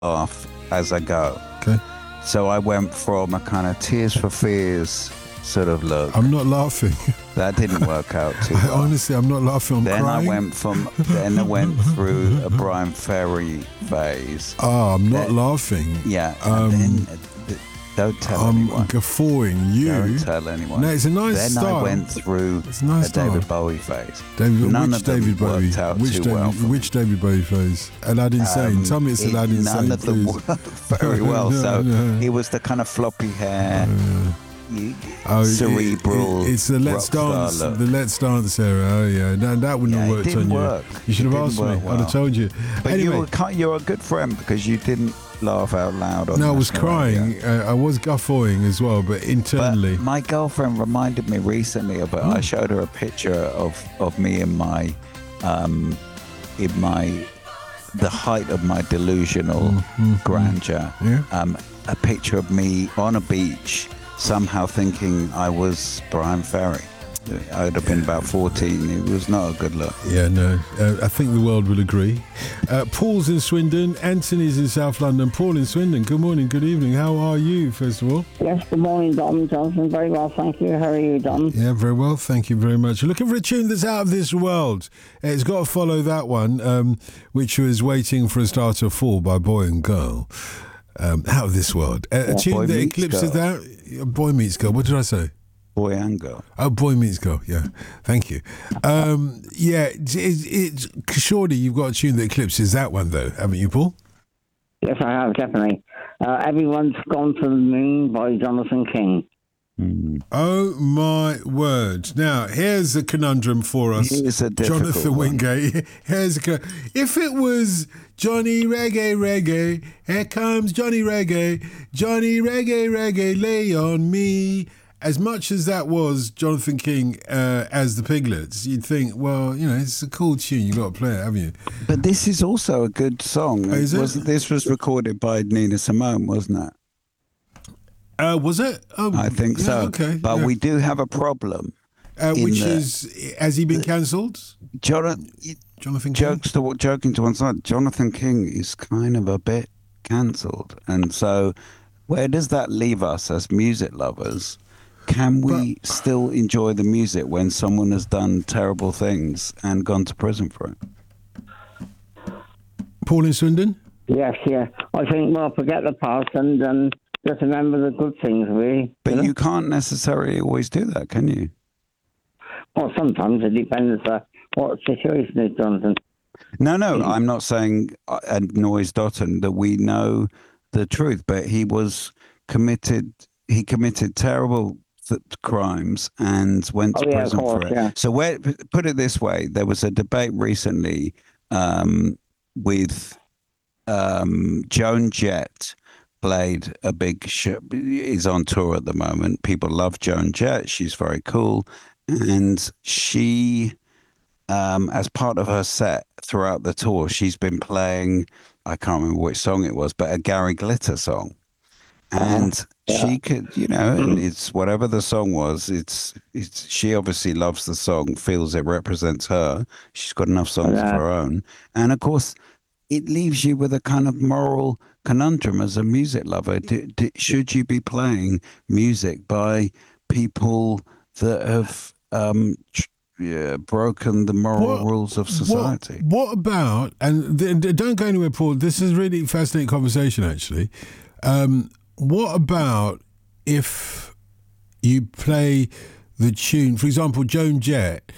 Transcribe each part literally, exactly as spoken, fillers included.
laugh as I go. Okay. So I went from a kind of Tears for Fears sort of look. I'm not laughing. That didn't work out too I, well. honestly, I'm not laughing. I'm then crying. I went from. Then I went through a Brian Ferry phase. Oh, I'm not then, laughing. Yeah. Um, and then, uh, don't tell I'm anyone. guffawing. You. Don't tell anyone. No, it's a nice then style. I went through It's a nice a style. David Bowie phase. David, None which of them David Bowie? worked out Which too David? well for which David Bowie phase? Aladdin Sane. Um, Tell me it's it- Aladdin None Sane, of them please. worked very well. No, so no. it was the kind of floppy hair, you- Oh, it- cerebral. It, it's the Let's rock star Dance, look. the Let's Dance era. Oh yeah, that, that wouldn't Yeah, have it worked didn't on you. work. You should It have didn't asked me. work I'd well. have told you. But anyway, you're, ki- you're a good friend because you didn't laugh out loud. On no, I was national crying. radio. Uh, I was guffawing as well, but internally. But my girlfriend reminded me recently of it. Hmm. I showed her a picture of, of me in my, um, in my, the height of my delusional grandeur. Yeah. Um, a picture of me on a beach, somehow thinking I was Brian Ferry. I would have been about fourteen. It was not a good look. Yeah, no, uh, I think the world will agree. Uh, Paul's in Swindon, Anthony's in South London. Paul in Swindon, good morning, good evening. How are you, first of all? Yes, good morning, Dom Johnson. Very well, thank you. How are you, Dom? Yeah, very well, thank you very much. Looking for a tune that's out of this world. It's got to follow that one, um, which was Waiting for a Star to Fall by Boy and Girl. Um, out of this world. A, a Yeah. tune Boy that Meets eclipses Girl. that. Boy Meets Girl. What did I say? Boy and girl. Oh, Boy Meets Girl. Yeah, thank you. Um, yeah, it's, it's, surely you've got a tune that eclipses that one, though, haven't you, Paul? Yes, I have, definitely. Uh, Everyone's Gone to the Moon by Jonathan King. Oh my word! Now here's a conundrum for us, Here's a difficult Jonathan one. Wingate. Here's a con- if it was Johnny Reggae Reggae, here comes Johnny Reggae, Johnny Reggae Reggae, lay on me. As much as that was Jonathan King uh, as the Piglets, you'd think, well, you know, it's a cool tune. You got to play it, haven't you? But this is also a good song. Oh, is it? Was, this was recorded by Nina Simone, wasn't it? Uh, was it? Oh, I think yeah, so. Okay, But yeah. we do have a problem. uh, in which the- is, has he been cancelled? Jonathan, Jonathan King. jokes to joking to one side, Jonathan King is kind of a bit cancelled, and so where does that leave us as music lovers? Can we still enjoy the music when someone has done terrible things and gone to prison for it? Paul in Swindon. Yes, yeah. I think, well, forget the past and um, just remember the good things, really. But know? you can't necessarily always do that, can you? Well, sometimes it depends uh, what situation is, Jonathan. No, no, I'm not saying uh, and Noise Dotton that we know the truth, but he was committed. He committed terrible th- crimes and went to Oh, yeah, of prison course, for it. yeah. So, where, put it this way: there was a debate recently um, with um, Joan Jett. Played a big show. Is on tour at the moment. People love Joan Jett. She's very cool, and she. Um, as part of her set throughout the tour, she's been playing, I can't remember which song it was, but a Gary Glitter song. And she could, you know, and it's whatever the song was, it's, it's, she obviously loves the song, feels it represents her. She's got enough songs of her own. And of course, it leaves you with a kind of moral conundrum as a music lover. D- d- should you be playing music by people that have, um, tr- yeah, broken the moral What- rules of society? What, what about, and th- th- don't go anywhere, Paul, this is a really fascinating conversation, actually. Um, what about if you play the tune, for example, Joan Jett,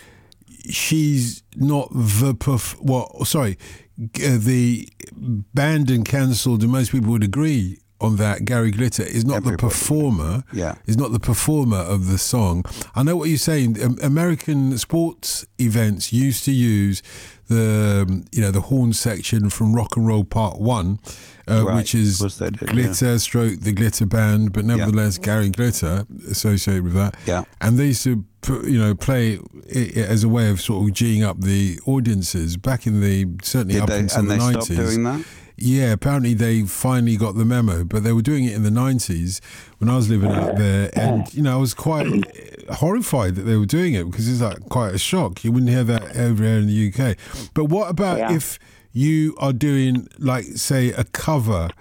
she's not the, perf- well, sorry, uh, the banned and cancelled, and most people would agree on that, Gary Glitter is not Everybody. the performer. Yeah. Is not the performer of the song. I know what you're saying. Um, American sports events used to use the um, you know the horn section from Rock and Roll Part One, uh, Right. which is Of course they did, Glitter stroke the Glitter Band, but nevertheless Gary Glitter associated with that. Yeah. And they used to put, you know play it as a way of sort of geeing up the audiences back in the certainly Did up they, until and the they nineties. stopped doing that? Yeah, apparently they finally got the memo, but they were doing it in the nineties when I was living out there, and you know I was quite horrified that they were doing it because it's like quite a shock. You wouldn't hear that over here in the U K. But what about Yeah. if you are doing, like, say, a cover